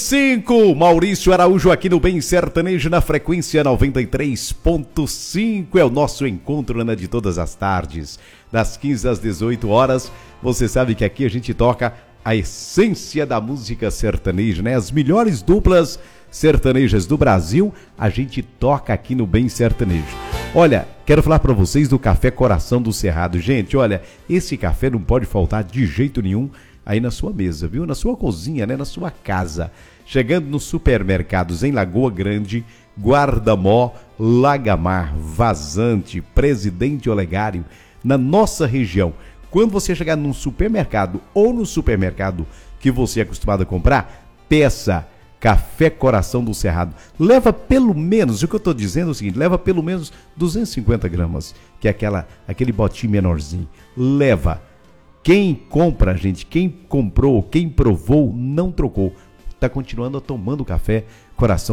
8h25, Maurício Araújo aqui no Bem Sertanejo na frequência 93.5. É o nosso encontro, né, de todas as tardes, das 15 às 18 horas. Você sabe que aqui a gente toca a essência da música sertaneja, né? As melhores duplas sertanejas do Brasil, a gente toca aqui no Bem Sertanejo. Olha, quero falar para vocês do Café Coração do Cerrado. Gente, olha, esse café não pode faltar de jeito nenhum aí na sua mesa, viu? Na sua cozinha, né? Na sua casa. Chegando nos supermercados em Lagoa Grande, Guarda-Mó, Lagamar, Vazante, Presidente Olegário, na nossa região. Quando você chegar num supermercado ou no supermercado que você é acostumado a comprar, peça Café Coração do Cerrado. Leva pelo menos, o que eu estou dizendo é o seguinte, leva pelo menos 250 gramas, que é aquele botinho menorzinho. Leva. Quem compra, gente, quem comprou, quem provou, não trocou. Está continuando tomando café Coração